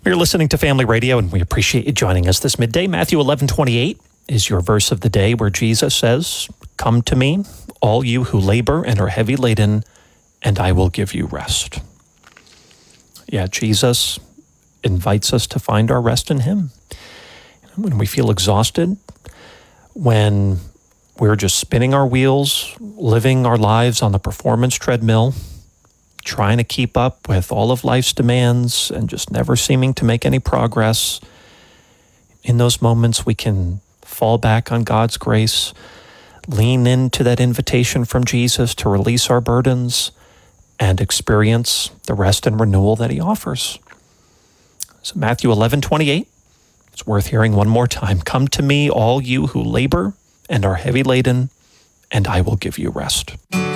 We're listening to Family Radio, and we appreciate you joining us this midday. Matthew 11:28 is your verse of the day, where Jesus says, "Come to me, all you who labor and are heavy laden, and I will give you rest." Yeah, Jesus invites us to find our rest in him. When we feel exhausted, when we're just spinning our wheels, living our lives on the performance treadmill, trying to keep up with all of life's demands and just never seeming to make any progress, in those moments we can fall back on God's grace, lean into that invitation from Jesus to release our burdens and experience the rest and renewal that he offers. So Matthew 11:28, it's worth hearing one more time. "Come to me, all you who labor and are heavy laden, and I will give you rest."